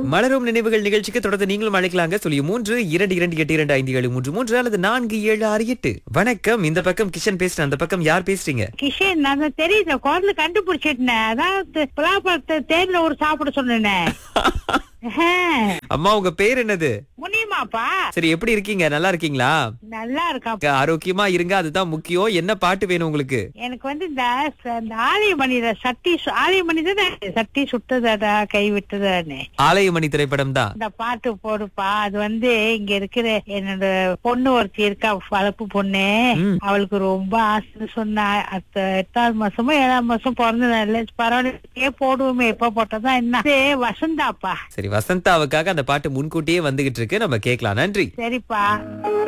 மலரும் நினைவுகள் நிகழ்ச்சிக்கு தொடர்ந்து நீங்களும் அழைக்கலாங்க. சொல்லி 3 அல்லது 4768. வணக்கம், இந்த பக்கம் கிஷன் பேசுறேன். அந்த பக்கம் யார் பேசுறீங்க? கிஷன், நான் தெரியுது குரல் கண்டுபிடிச்சிட்டேன். அதாவது பலாப்பழத்தை தேன்ல ஒரு சாப்பிட சொன்னேன். அம்மா, உங்க பேர் என்னது? முனியமாப்பா. சரி, எப்படி இருக்கீங்க? நல்லா இருக்கீங்களா? நல்லா இருக்கா. ஆரோக்கியமா இருங்க, அதுதான் முக்கியம். என்ன பாட்டு வேணும் உங்களுக்கு? எனக்கு இந்த ஆலயமணியில ஆலயமணி தானே சட்டி சுட்டதடா கை விட்டதானே, ஆலயமணி திரைப்படம் தான். இந்த பாட்டு போடுப்பா. அது இங்க இருக்கிற என்னோட பொண்ணு ஒருத்தி இருக்கா, வளர்ப்பு பொண்ணு. அவளுக்கு ரொம்ப ஆசை சொன்னா. 8வது மாசமோ 7வது மாசம் பிறந்த நாள். பரவாயில்ல, போடுவோமே, எப்ப போட்டதான் என்ன. வசந்தாப்பா. சரி, வசந்தாவுக்காக அந்த பாட்டு முன்கூட்டியே வந்துகிட்டு இருக்கு, நம்ம கேட்கலாம். நன்றி. சரிப்பா.